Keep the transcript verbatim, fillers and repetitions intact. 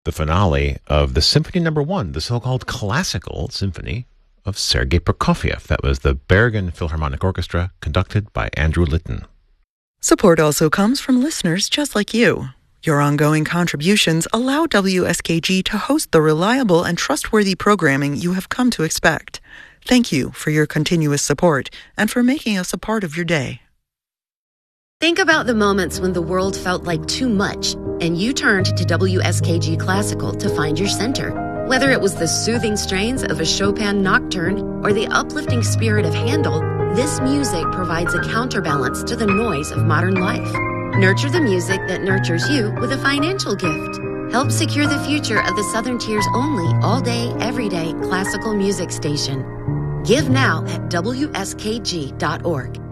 the finale of the Symphony Number One, the so-called classical symphony of Sergei Prokofiev. That was the Bergen Philharmonic Orchestra, conducted by Andrew Litton. Support also comes from listeners just like you. Your ongoing contributions allow W S K G to host the reliable and trustworthy programming you have come to expect. Thank you for your continuous support and for making us a part of your day. Think about the moments when the world felt like too much, and you turned to W S K G Classical to find your center. Whether it was the soothing strains of a Chopin nocturne or the uplifting spirit of Handel, this music provides a counterbalance to the noise of modern life. Nurture the music that nurtures you with a financial gift. Help secure the future of the Southern Tier's only all-day, everyday classical music station. Give now at W S K G dot org.